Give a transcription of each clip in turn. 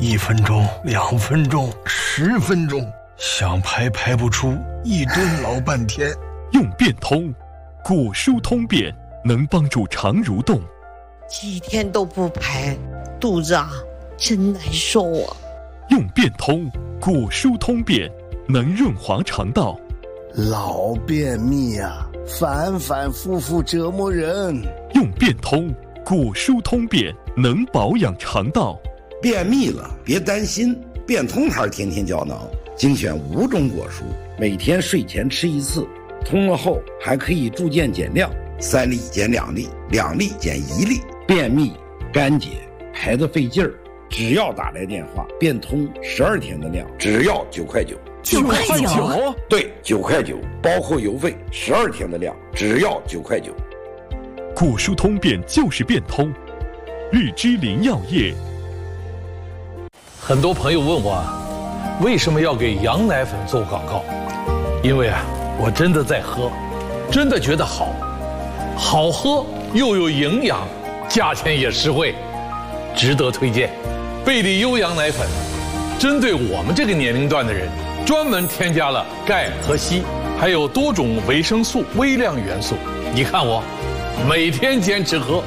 1分钟、2分钟、10分钟，想排排不出，1顿老半天。 用变通，果蔬通便能帮助肠蠕动。 几天都不排，肚子真难受啊。 用变通，果蔬通便能润滑肠道。 老便秘反反复复折磨人。 用变通，果蔬通便能保养肠道。 便秘了别担心，变通牌天天胶囊精选5种果蔬，每天睡前吃1次，通了后还可以逐渐减量，3粒减2粒，2粒减1粒。便秘干结排得费劲儿，只要打来电话，变通12天的量，只要9块9。 9块9？ 对，9块9，包括邮费，12天的量，只要9块9。 果蔬通便就是变通，日之林药业。 很多朋友问我，为什么要给羊奶粉做广告？因为我真的在喝，真的觉得好喝又有营养，价钱也实惠，值得推荐。贝利优羊奶粉针对我们这个年龄段的人，专门添加了钙和硒，还有多种维生素、微量元素。你看我每天坚持喝。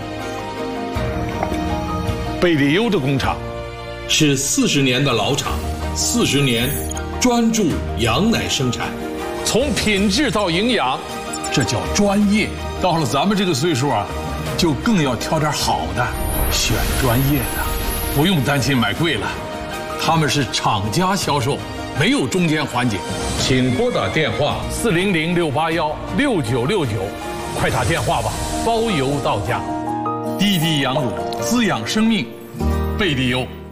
贝利优的工厂是40年的老厂，40年专注羊奶生产，从品质到营养，这叫专业。到了咱们这个岁数就更要挑点好的，选专业的，不用担心买贵了。他们是厂家销售，没有中间环节。请拨打电话400-681-6969，快打电话吧，包邮到家。滴滴羊乳滋养生命，贝利优。